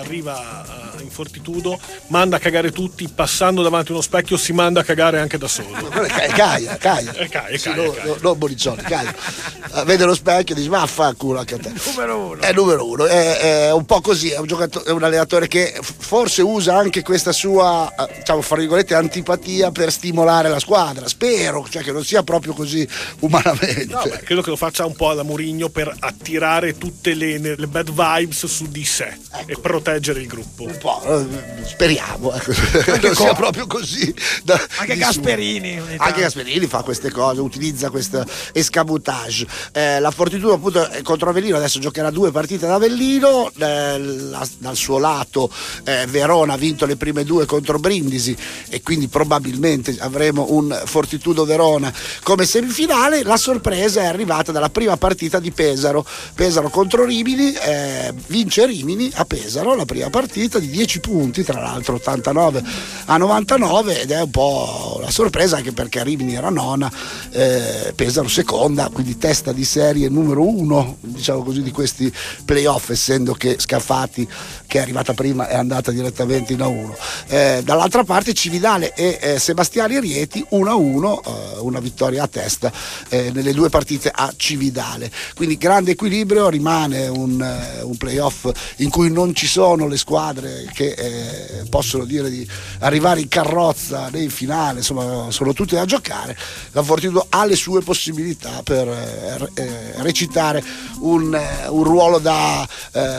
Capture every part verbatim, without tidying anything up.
arriva in Fortitudo, manda a cagare tutti, passando davanti a uno specchio si manda a cagare anche da solo. È Caia, Caia. È Caia, sì, Caia, no, Caia. No, non Boniccioni, Caia. Vede lo specchio e dice vaffanculo anche a te. Numero uno. È numero uno, è, è un po' così, è un giocatore, è un allenatore che forse usa anche questa sua, diciamo, fra virgolette, antipatia per stimolare la squadra. Spero, cioè che non sia proprio così umanamente. No, beh, credo che lo faccia un po' alla Mourinho per attirare tutte le, le bad vibes su di sé, ecco, e proteggere il gruppo. Un po', speriamo, ecco, non sia proprio così. Da, anche Gasperini. Anche Gasperini fa queste cose, utilizza questo escamotage. Eh, la Fortitudo appunto contro Avellino adesso giocherà due partite ad Avellino, eh, la, dal suo lato eh, Verona ha vinto le prime due contro Brindisi e quindi probabilmente avremo un Fortitudo Verona come semifinale. La sorpresa è arrivata dalla prima partita di Pesaro, Pesaro contro Rimini, eh, vince Rimini a Pesaro la prima partita di dieci punti, tra l'altro ottantanove a novantanove, ed è un po' la sorpresa anche perché Rimini era nona, eh, Pesaro seconda, quindi testa di serie numero uno, diciamo così, di questi playoff, essendo che Scafati, che è arrivata prima, è andata direttamente in A uno. Eh, dall'altra parte Cividale e eh, Sebastiani Rieti uno a uno, eh, una vittoria a testa eh, nelle due partite a Cividale, quindi grande equilibrio, rimane un, eh, un playoff in cui non ci sono le squadre che eh, possono dire di arrivare in carrozza nei finali, insomma sono tutte da giocare. La Fortitudo ha le sue possibilità per eh, eh, recitare un, eh, un ruolo da,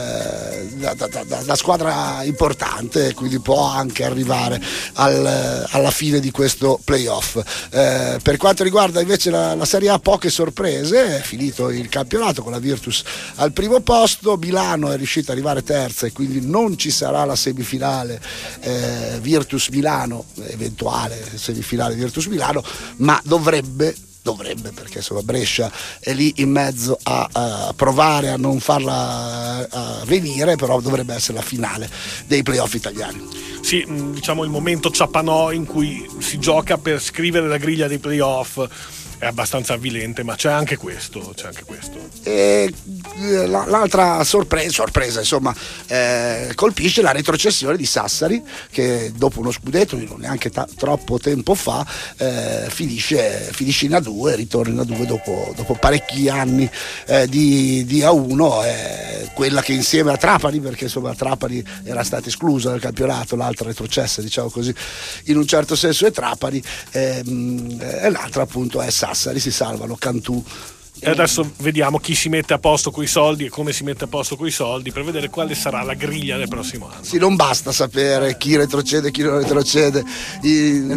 eh, da, da, da, da squadra importante, quindi può anche arrivare al, alla fine di questo playoff. Eh, per quanto riguarda invece la, la Serie A, poche sorprese, è finito il campionato con la Virtus al primo posto, Milano è riuscita ad arrivare terza e quindi non ci sarà la semifinale eh, Virtus Milano, eventuale semifinale Virtus Milano, ma dovrebbe dovrebbe perché insomma Brescia è lì in mezzo a, a provare a non farla a venire, però dovrebbe essere la finale dei playoff italiani. Sì, diciamo il momento Ciapanò in cui si gioca per scrivere la griglia dei playoff è abbastanza avvilente, ma c'è anche questo, c'è anche questo. E l'altra sorpresa, sorpresa insomma, eh, colpisce la retrocessione di Sassari, che dopo uno scudetto di non neanche ta- troppo tempo fa eh, finisce, finisce in A due, ritorna in A due dopo, dopo parecchi anni eh, di, di A uno, eh, quella che insieme a Trapani, perché insomma Trapani era stata esclusa dal campionato, l'altra retrocessa diciamo così in un certo senso è Trapani, ehm, e l'altra appunto è Sassari. Sassari, si salvano Cantù. E adesso vediamo chi si mette a posto coi soldi e come si mette a posto coi soldi per vedere quale sarà la griglia del prossimo anno. Sì, non basta sapere chi retrocede e chi non retrocede. I,